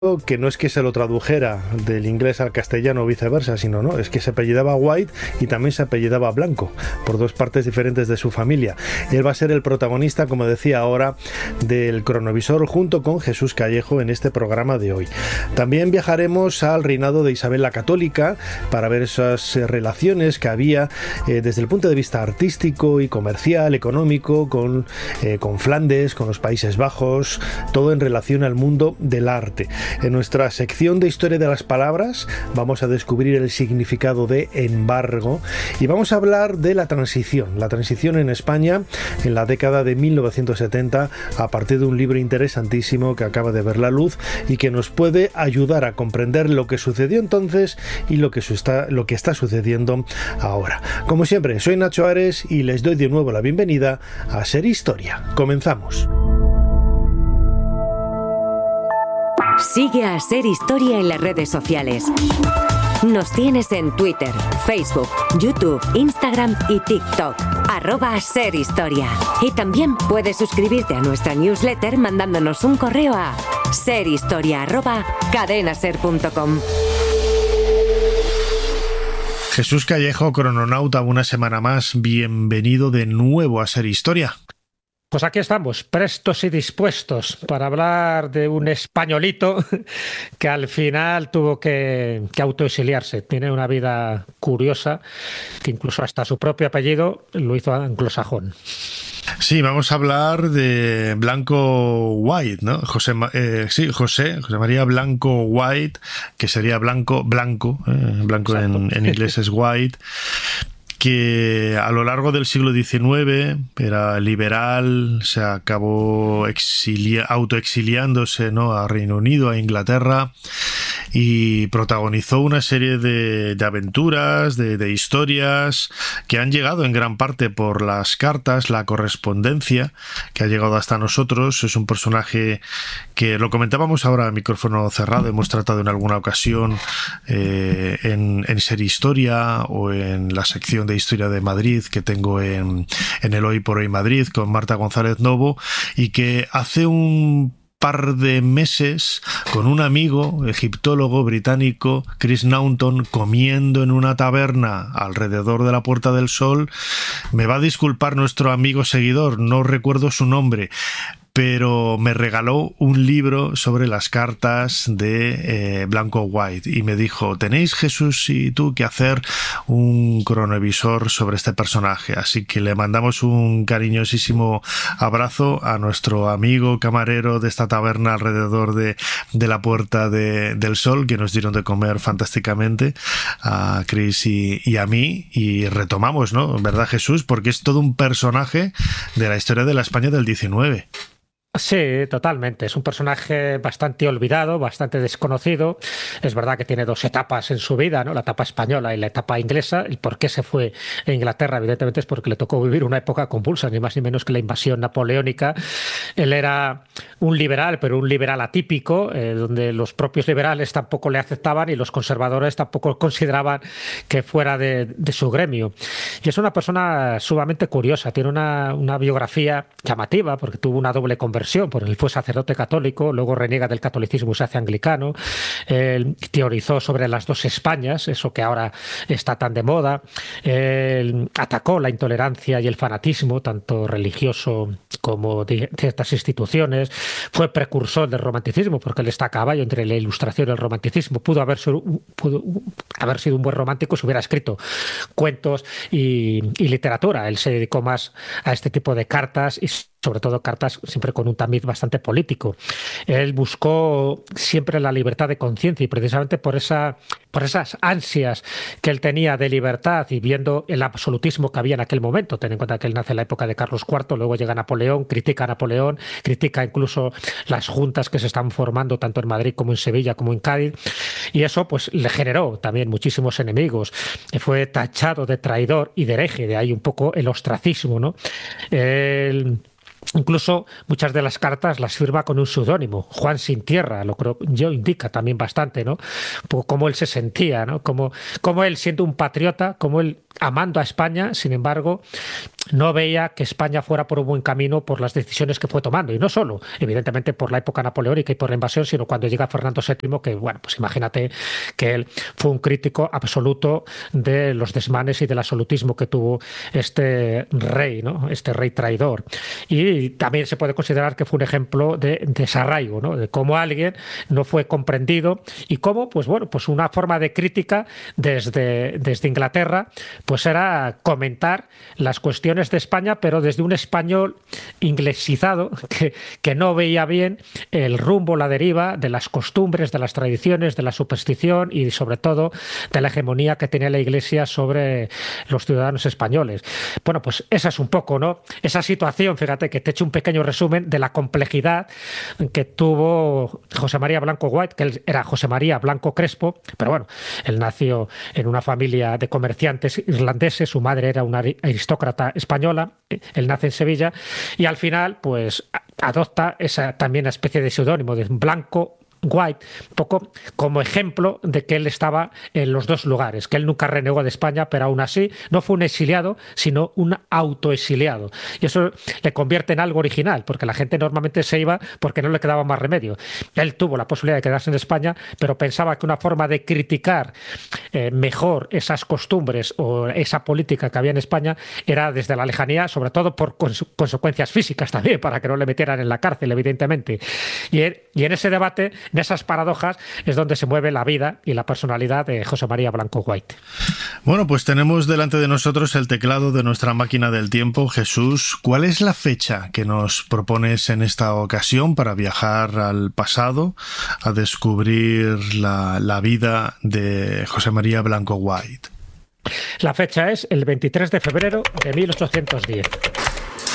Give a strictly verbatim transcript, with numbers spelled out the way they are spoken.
que no es que se lo tradujera del inglés al castellano o viceversa, sino no, es que se apellidaba White y también se apellidaba Blanco, por dos partes diferentes de su familia. Él va a ser el protagonista, como decía ahora, del cronovisor junto con Jesús Callejo en este programa de hoy. También viajaremos al reinado de Isabel la Católica para ver esas relaciones que había eh, desde el punto de vista artístico y comercial, económico, con, eh, con Flandes, con los Países Bajos, todo en relación al mundo del arte. En nuestra sección de Historia de las Palabras vamos a descubrir el significado de embargo y vamos a hablar de la transición, la transición en España en la década de mil novecientos setenta a partir de un libro interesantísimo que acaba de ver la luz y que nos puede ayudar a comprender lo que sucedió entonces y lo que, está, lo que está sucediendo ahora. Como siempre, soy Nacho Ares y les doy de nuevo la bienvenida a Ser Historia. Comenzamos. Sigue a Ser Historia en las redes sociales. Nos tienes en Twitter, Facebook, YouTube, Instagram y TikTok. Arroba Ser Historia. Y también puedes suscribirte a nuestra newsletter mandándonos un correo a serhistoria arroba cadenaser punto com. Jesús Callejo, crononauta, una semana más. Bienvenido de nuevo a Ser Historia. Pues aquí estamos, prestos y dispuestos para hablar de un españolito que al final tuvo que, que autoexiliarse. Tiene una vida curiosa, que incluso hasta su propio apellido lo hizo anglosajón. Sí, vamos a hablar de Blanco White, ¿no? José, eh, sí, José, José María Blanco White, que sería Blanco, Blanco, eh, Blanco en, en inglés es White, que a lo largo del siglo diecinueve era liberal, se acabó exilia, autoexiliándose, ¿no?, a Reino Unido, a Inglaterra, y protagonizó una serie de, de aventuras, de, de historias que han llegado en gran parte por las cartas, la correspondencia que ha llegado hasta nosotros. Es un personaje que lo comentábamos ahora a micrófono cerrado, hemos tratado en alguna ocasión eh, en, en Ser Historia o en la sección de Historia de Madrid que tengo en, en el Hoy por Hoy Madrid con Marta González Novo, y que hace un par de meses con un amigo egiptólogo británico, Chris Naunton, comiendo en una taberna alrededor de la Puerta del Sol. Me va a disculpar nuestro amigo seguidor, no recuerdo su nombre, pero me regaló un libro sobre las cartas de eh, Blanco White y me dijo: tenéis, Jesús y tú, que hacer un cronovisor sobre este personaje. Así que le mandamos un cariñosísimo abrazo a nuestro amigo camarero de esta taberna alrededor de, de la Puerta de, del Sol, que nos dieron de comer fantásticamente a Chris y, y a mí, y retomamos, ¿no? ¿Verdad, Jesús? Porque es todo un personaje de la historia de la España del diecinueve. Sí, totalmente. Es un personaje bastante olvidado, bastante desconocido. Es verdad que tiene dos etapas en su vida, ¿no? La etapa española y la etapa inglesa. ¿Y por qué se fue a Inglaterra? Evidentemente es porque le tocó vivir una época convulsa, ni más ni menos que la invasión napoleónica. Él era un liberal, pero un liberal atípico, eh, donde los propios liberales tampoco le aceptaban y los conservadores tampoco consideraban que fuera de, de su gremio. Y es una persona sumamente curiosa. Tiene una, una biografía llamativa porque tuvo una doble conversión. Porque él fue sacerdote católico, luego reniega del catolicismo y se hace anglicano. Él teorizó sobre las dos Españas, eso que ahora está tan de moda. Él atacó la intolerancia y el fanatismo, tanto religioso como de ciertas instituciones. Fue precursor del romanticismo, porque él está a caballo entre la Ilustración y el romanticismo. Pudo haber sido, pudo haber sido un buen romántico si hubiera escrito cuentos y, y literatura. Él se dedicó más a este tipo de cartas y sobre todo cartas siempre con un tamiz bastante político. Él buscó siempre la libertad de conciencia y precisamente por, esa, por esas ansias que él tenía de libertad y viendo el absolutismo que había en aquel momento. Ten en cuenta que él nace en la época de Carlos cuarto, luego llega Napoleón, critica a Napoleón, critica incluso las juntas que se están formando tanto en Madrid como en Sevilla como en Cádiz, y eso pues le generó también muchísimos enemigos. Fue tachado de traidor y de hereje, de ahí un poco el ostracismo, ¿no? Él Incluso muchas de las cartas las firma con un seudónimo, Juan Sin Tierra, lo creo yo, indica también bastante, ¿no? Cómo él se sentía, ¿no? Cómo, cómo él, siendo un patriota, cómo él, amando a España, sin embargo, no veía que España fuera por un buen camino por las decisiones que fue tomando. Y no solo, evidentemente, por la época napoleónica y por la invasión, sino cuando llega Fernando séptimo, que, bueno, pues imagínate que él fue un crítico absoluto de los desmanes y del absolutismo que tuvo este rey, ¿no? Este rey traidor. Y también se puede considerar que fue un ejemplo de desarraigo, ¿no? De cómo alguien no fue comprendido y cómo, pues bueno, pues una forma de crítica desde, desde Inglaterra, pues era comentar las cuestiones de España, pero desde un español inglesizado que, que no veía bien el rumbo, la deriva de las costumbres, de las tradiciones, de la superstición y sobre todo de la hegemonía que tenía la Iglesia sobre los ciudadanos españoles. Bueno, pues esa es un poco, ¿no? Esa situación, fíjate que te he hecho un pequeño resumen de la complejidad que tuvo José María Blanco White, que él era José María Blanco Crespo, pero bueno, él nació en una familia de comerciantes irlandeses, su madre era una aristócrata española, él nace en Sevilla y al final pues adopta esa también especie de seudónimo de Blanco White, un poco como ejemplo de que él estaba en los dos lugares, que él nunca renegó de España, pero aún así no fue un exiliado, sino un autoexiliado. Y eso le convierte en algo original, porque la gente normalmente se iba porque no le quedaba más remedio. Él tuvo la posibilidad de quedarse en España, pero pensaba que una forma de criticar eh, mejor esas costumbres o esa política que había en España era desde la lejanía, sobre todo por cons consecuencias físicas también, para que no le metieran en la cárcel, evidentemente. Y, él, y en ese debate, en esas paradojas, es donde se mueve la vida y la personalidad de José María Blanco White. Bueno, pues tenemos delante de nosotros el teclado de nuestra máquina del tiempo. Jesús, ¿cuál es la fecha que nos propones en esta ocasión para viajar al pasado, a descubrir la, la vida de José María Blanco White? La fecha es el veintitrés de febrero de mil ochocientos diez.